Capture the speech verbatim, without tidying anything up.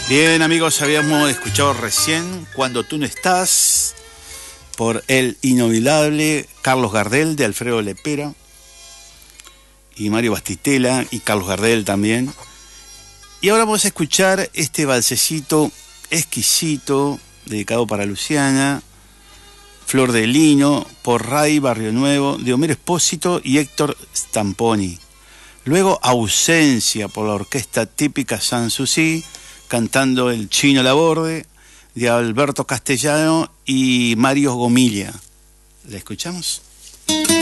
Bien, amigos, habíamos escuchado recién Cuando tú no estás, por el inolvidable Carlos Gardel, de Alfredo Lepera, y Mario Bastitela, y Carlos Gardel también. Y ahora vamos a escuchar este valsecito exquisito, dedicado para Luciana, Flor de Lino, por Ray Barrio Nuevo, de Homero Espósito y Héctor Stamponi. Luego Ausencia, por la orquesta típica Sanssouci, cantando el Chino Laborde, de Alberto Castellano y Mario Gomilla. ¿La escuchamos?